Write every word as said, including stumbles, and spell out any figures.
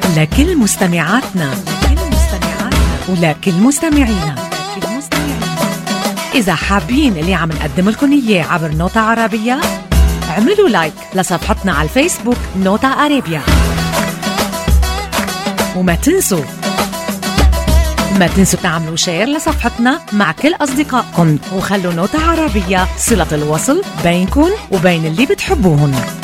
لكل مستمعاتنا ولكل مستمعينا. إذا حابين اللي عم نقدم لكم إياه عبر نوتة عربية، اعملوا لايك لصفحتنا على الفيسبوك نوتة عربية، وما تنسوا ما تنسوا تعملوا شير لصفحتنا مع كل أصدقائكم، وخلوا نوتة عربية صلة الوصل بينكم وبين اللي بتحبوهن.